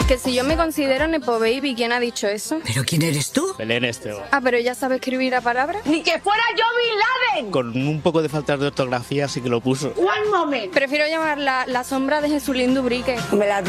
Que si yo me considero Nepo Baby, ¿quién ha dicho eso? ¿Pero quién eres tú? Belén Esteban. Ah, pero ella sabe escribir a palabras. ¡Ni que fuera yo Bin Laden! Con un poco de falta de ortografía sí que lo puso. One moment. Prefiero llamarla la sombra de Jesulín Dubrique. Me la